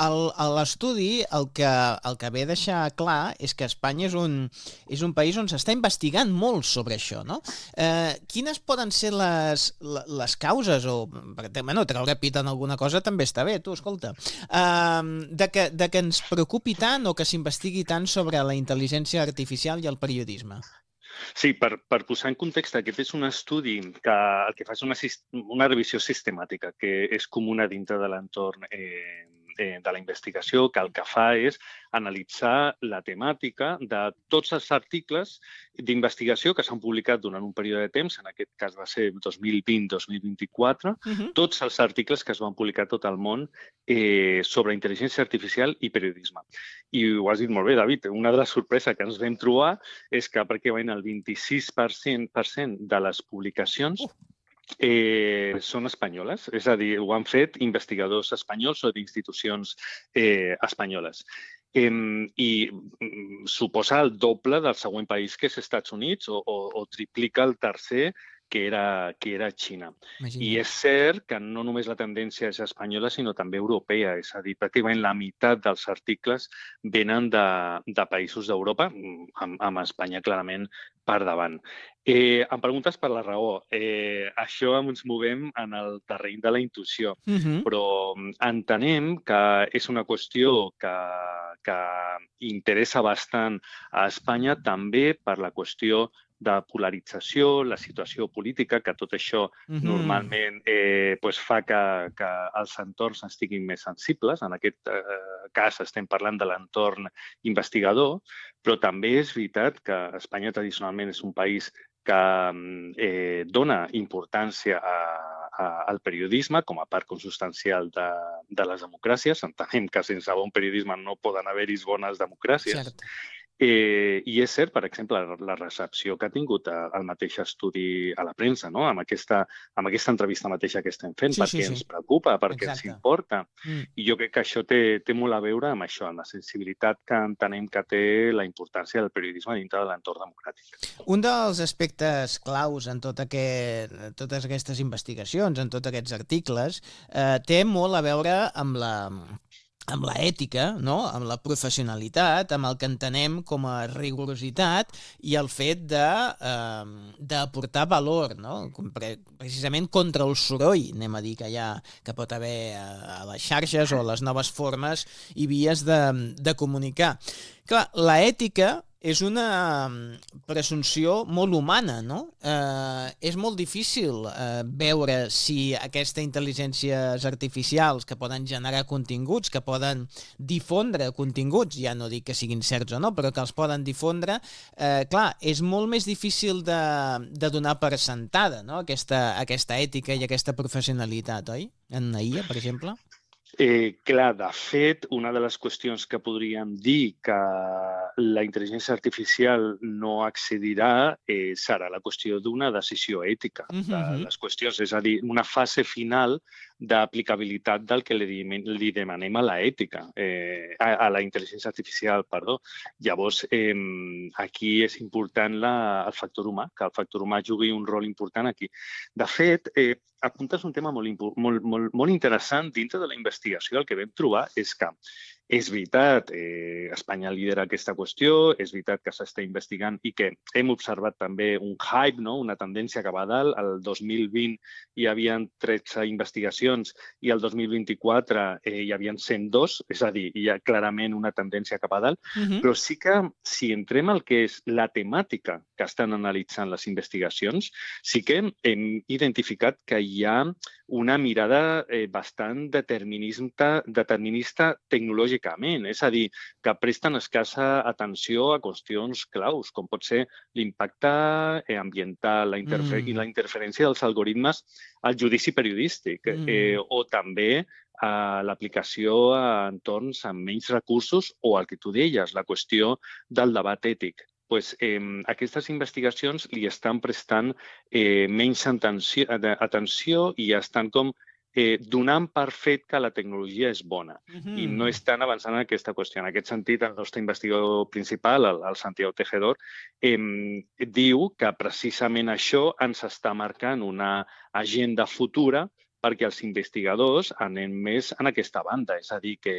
l'estudi el que ve a deixar clar és que Espanya és un país on s'està investigant molt sobre això, no? Quines poden ser les causes, o bueno, treure pit en alguna cosa també està bé, tu, escolta, de que ens preocupi tant o que s'investigui tant sobre la intel·ligència artificial i el periodisme? Sí, per posar en context, aquest és un estudi que el que fa és una revisió sistemàtica que és comuna dintre de l'entorn de la investigació, que el que fa és analitzar la temàtica de tots els articles d'investigació que s'han publicat durant un període de temps, en aquest cas va ser 2020-2024, tots els articles que es van publicar a tot el món sobre intel·ligència artificial i periodisme. I ho has dit molt bé, David, una de les sorpreses que ens vam trobar és que pràcticament el 26% de les publicacions són espanyoles, és a dir, ho han fet investigadors espanyols o d'institucions espanyoles. I suposa el doble del següent país, que és Estats Units, o triplica el tercer, que era Xina. Imagina't. I és cert que no només la tendència és espanyola, sinó també europea. És a dir, pràcticament la meitat dels articles venen de països d'Europa, amb Espanya clarament per davant. Em preguntes per la raó. Això ens movem en el terreny de la intuïció, però entenem que és una qüestió que interessa bastant a Espanya també per la qüestió de polarització, la situació política, que tot això normalment fa que els entorns estiguin més sensibles. En aquest cas estem parlant de l'entorn investigador, però també és veritat que Espanya tradicionalment és un país que dona importància al periodisme com a part consubstancial de les democràcies. Entenem que sense bon periodisme no poden haver-hi bones democràcies. Cert. I és cert, per exemple, la recepció que ha tingut el mateix estudi a la premsa, no? amb aquesta entrevista mateixa que estem fent, perquè ens preocupa, perquè ens importa. I jo crec que això té molt a veure amb això, amb la sensibilitat que entenem que té la importància del periodisme dintre de l'entorn democràtic. Un dels aspectes claus en totes aquestes investigacions, en tots aquests articles, té molt a veure amb la ètica, no? Amb la professionalitat, amb el que entenem com a rigorositat i el fet d'aportar valor, no? Precisament contra el soroll, anem a dir, que pot haver a les xarxes o a les noves formes i vies de comunicar. Clar, l'ètica és una presumpció molt humana, no? És molt difícil veure si aquestes intel·ligències artificials que poden generar continguts, que poden difondre continguts, ja no dic que siguin certs o no, però que els poden difondre, clar, és molt més difícil de donar per sentada, no? Aquesta ètica i aquesta professionalitat, oi? En la IA, per exemple? Clar, de fet, una de les qüestions que podríem dir que la intel·ligència artificial no accedirà serà la qüestió d'una decisió ètica de les qüestions, és a dir, una fase final d'aplicabilitat del que li demanem a la ètica, a la intel·ligència artificial, perdó. Llavors, aquí és important el factor humà, que el factor humà jugui un rol important aquí. De fet, apuntes un tema molt interessant dintre de la investigació. El que vam trobar és que és veritat, Espanya lidera aquesta qüestió, és veritat que s'està investigant i que hem observat també un hype, no? Una tendència cap a dalt. El 2020 hi havia 13 investigacions i el 2024 hi havia 102, és a dir, hi ha clarament una tendència cap a dalt. Però sí que si entrem al que és la temàtica que estan analitzant les investigacions, sí que hem identificat que hi ha una mirada bastant determinista tecnològicament, és a dir, que presten escassa atenció a qüestions claus, com pot ser l'impacte ambiental i la interferència dels algoritmes al judici periodístic, o també l'aplicació a entorns amb menys recursos o el que tu deies, la qüestió del debat ètic. Aquestes investigacions li estan prestant menys atenció i estan com donant per fet que la tecnologia és bona i no estan avançant en aquesta qüestió. En aquest sentit, el nostre investigador principal, el Santiago Tejedor, diu que precisament això ens està marcant una agenda futura perquè els investigadors anem més en aquesta banda, és a dir, que